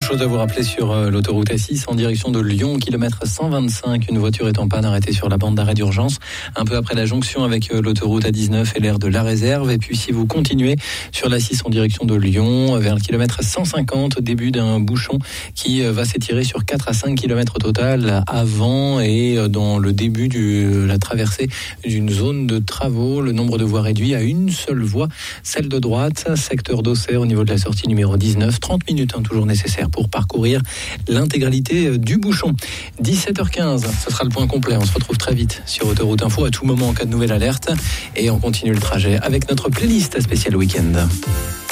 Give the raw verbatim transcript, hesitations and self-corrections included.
chose à vous rappeler sur l'autoroute A six en direction de Lyon, kilomètre cent vingt-cinq. Une voiture est en panne arrêtée sur la bande d'arrêt d'urgence, un peu après la jonction avec l'autoroute A dix-neuf et l'aire de la Réserve. Et puis si vous continuez sur l'A six en direction de Lyon, vers le kilomètre cent cinquante, début d'un bouchon qui va s'étirer sur quatre à cinq kilomètres au total avant et dans le début de la traversée d'une zone de travaux. Le nombre de voies réduit à une seule voie, celle de droite, secteur d'Auxerre au niveau de la sortie numéro dix-neuf. trente minutes hein, toujours nécessaires pour parcourir l'intégralité du bouchon. dix-sept heures quinze, ce sera le point complet. On se retrouve très vite sur Autoroute Info à tout moment en cas de nouvelle alerte. Et on continue le trajet avec notre playlist spéciale week-end.